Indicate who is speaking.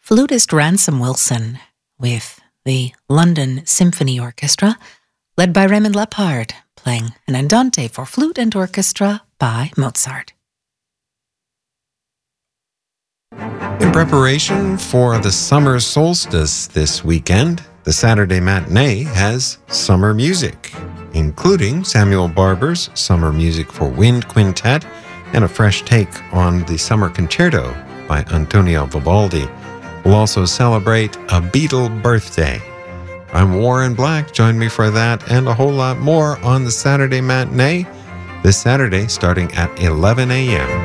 Speaker 1: flutist Ransom Wilson with the London Symphony Orchestra, led by Raymond Leppard, playing an Andante for flute and orchestra by Mozart.
Speaker 2: In preparation for the summer solstice this weekend, the Saturday matinee has summer music, including Samuel Barber's Summer Music for Wind Quintet and a fresh take on the Summer Concerto by Antonio Vivaldi. We'll also celebrate a Beatle birthday. I'm Warren Black. Join me for that and a whole lot more on the Saturday matinee this Saturday starting at 11 a.m.